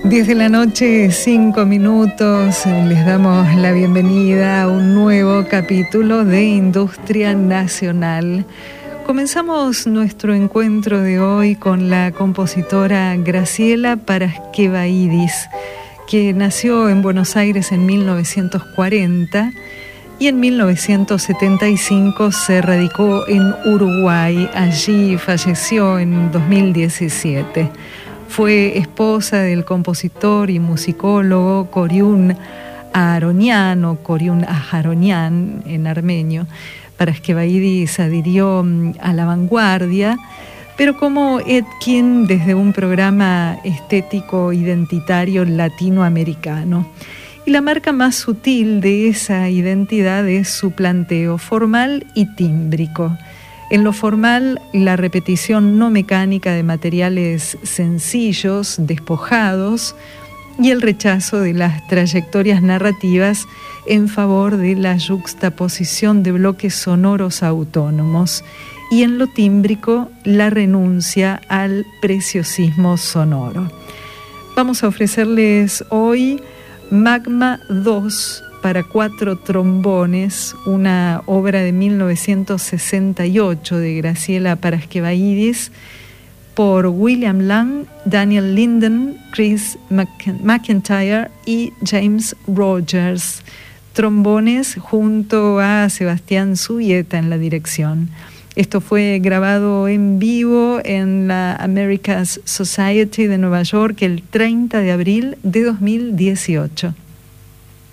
10 de la noche, 5 minutos. Les damos la bienvenida a un nuevo capítulo de Industria Nacional. Comenzamos nuestro encuentro de hoy con la compositora Graciela Paraskevaidis, que nació en Buenos Aires en 1940 y en 1975 se radicó en Uruguay. Allí falleció en 2017. Fue esposa del compositor y musicólogo Coriún Aharonian o Coriún Aharonian en armenio. Paraskevaidis adhirió a la vanguardia, pero como Etkin desde un programa estético identitario latinoamericano. Y la marca más sutil de esa identidad es su planteo formal y tímbrico. En lo formal, la repetición no mecánica de materiales sencillos, despojados, y el rechazo de las trayectorias narrativas en favor de la yuxtaposición de bloques sonoros autónomos. Y en lo tímbrico, la renuncia al preciosismo sonoro. Vamos a ofrecerles hoy Magma 2 para 4 trombones, una obra de 1968 de Graciela Paraskevaidis por William Lang, Daniel Linden, Chris McIntyre y James Rogers. Trombones junto a Sebastián Zubieta en la dirección. Esto fue grabado en vivo en la America's Society de Nueva York el 30 de abril de 2018.